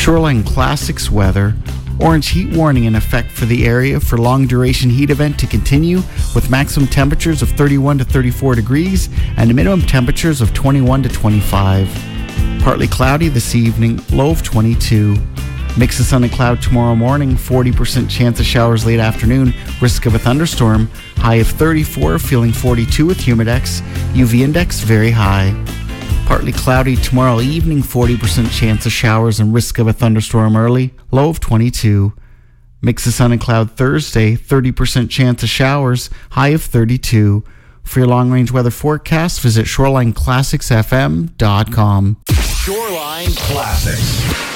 Shoreline Classics weather. Orange heat warning in effect for the area for long duration heat event to continue with maximum temperatures of 31 to 34 degrees and minimum temperatures of 21 to 25. Partly cloudy this evening, low of 22. Mix of sun and cloud tomorrow morning, 40% chance of showers late afternoon, risk of a thunderstorm, high of 34, feeling 42 with humidex, UV index very high. Partly cloudy tomorrow evening, 40% chance of showers and risk of a thunderstorm early, low of 22. Mix of sun and cloud Thursday, 30% chance of showers, high of 32. For your long-range weather forecast, visit ShorelineClassicsFM.com. Shoreline Classics.